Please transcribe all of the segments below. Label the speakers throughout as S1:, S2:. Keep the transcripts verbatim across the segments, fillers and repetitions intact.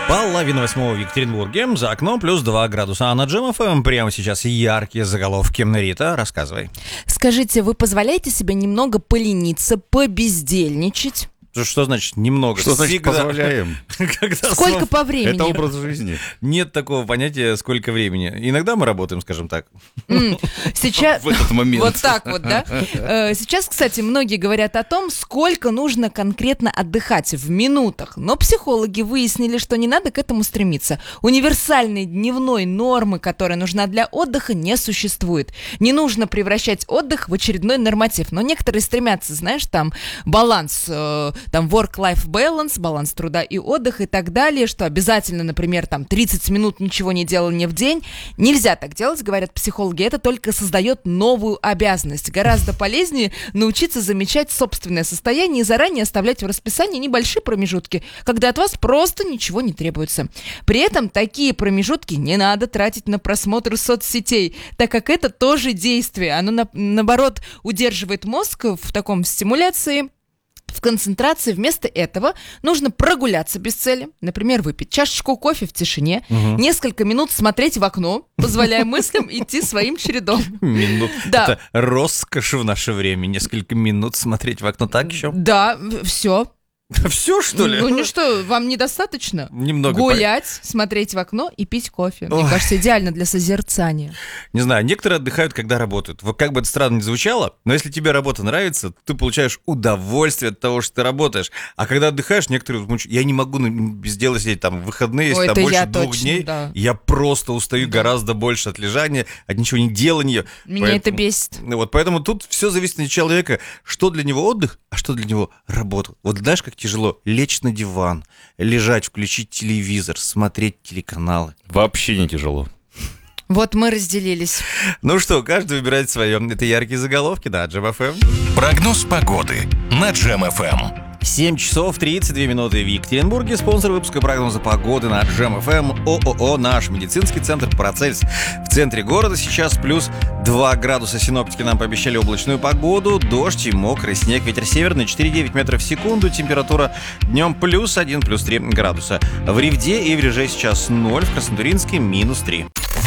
S1: Половина восьмого в Екатеринбурге, за окном плюс два градуса. А на Джем эф эм прямо сейчас яркие заголовки. Рита, рассказывай.
S2: Скажите, вы позволяете себе немного полениться, побездельничать?
S1: Что значит немного?
S3: Что значит позволяем?
S2: Сколько по времени?
S3: Это образ жизни.
S1: Нет такого понятия, сколько времени. Иногда мы работаем, скажем так.
S2: Сейчас...
S3: В этот момент.
S2: Вот так вот, да? Сейчас, кстати, многие говорят о том, сколько нужно конкретно отдыхать в минутах. Но психологи выяснили, что не надо к этому стремиться. Универсальной дневной нормы, которая нужна для отдыха, не существует. Не нужно превращать отдых в очередной норматив. Но некоторые стремятся, знаешь, там баланс... там work-life balance, баланс труда и отдыха и так далее, что обязательно, например, там тридцать минут ничего не делания в день. Нельзя так делать, говорят психологи, это только создает новую обязанность. Гораздо полезнее научиться замечать собственное состояние и заранее оставлять в расписании небольшие промежутки, когда от вас просто ничего не требуется. При этом такие промежутки не надо тратить на просмотр соцсетей, так как это тоже действие. Оно, на, наоборот, удерживает мозг в таком стимуляции, в концентрации. Вместо этого нужно прогуляться без цели. Например, выпить чашечку кофе в тишине, угу. несколько минут смотреть в окно, позволяя мыслям идти своим чередом.
S1: Минут.
S2: Да.
S1: Это роскошь в наше время. Несколько минут смотреть в окно, так еще?
S2: Да, все.
S1: Все, что ли?
S2: Ну, ну что, вам недостаточно?
S1: Немного.
S2: Гулять, по... смотреть в окно и пить кофе. Мне Ой. кажется, идеально для созерцания.
S1: Не знаю, некоторые отдыхают, когда работают. Вот как бы это странно ни звучало, но если тебе работа нравится, ты получаешь удовольствие от того, что ты работаешь. А когда отдыхаешь, некоторые мучают. Я не могу без дела сидеть там в выходные, если
S2: Ой,
S1: там больше двух
S2: точно,
S1: дней.
S2: Да.
S1: Я просто устаю да. гораздо больше от лежания, от ничего не делания.
S2: Меня
S1: поэтому,
S2: это бесит.
S1: Вот, поэтому тут все зависит от человека, что для него отдых, а что для него работа. Вот знаешь, как тяжело лечь на диван, лежать, включить телевизор, смотреть телеканалы.
S3: Вообще не тяжело.
S2: Вот мы разделились.
S1: Ну что, каждый выбирает свое. Это яркие заголовки на Джем эф эм.
S4: Прогноз погоды на Джем эф эм.
S1: семь часов тридцать две минуты в Екатеринбурге. Спонсор выпуска прогноза погоды на Джем эф эм ООО «Наш медицинский центр Парацельс». В центре города сейчас плюс два градуса. Синоптики нам пообещали облачную погоду, дождь и мокрый снег. Ветер северный четыре целых девять метров в секунду. Температура днем плюс один, плюс три градуса. В Ревде и в Реже сейчас ноль, в Краснотурьинске минус три.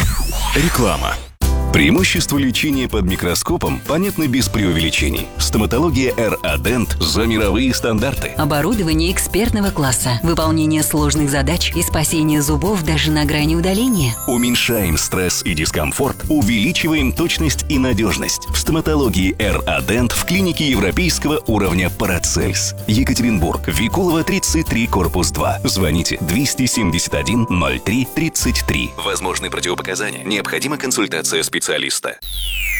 S4: Реклама. Преимущества лечения под микроскопом понятны без преувеличений. Стоматология эр а Dent за мировые стандарты.
S5: Оборудование экспертного класса, выполнение сложных задач и спасение зубов даже на грани удаления.
S4: Уменьшаем стресс и дискомфорт, увеличиваем точность и надежность. В стоматологии эр а Dent в клинике европейского уровня Парацельс. Екатеринбург, Викулова, тридцать три, корпус два. Звоните двести семьдесят один ноль три тридцать три. Возможны противопоказания. Необходима консультация специалиста.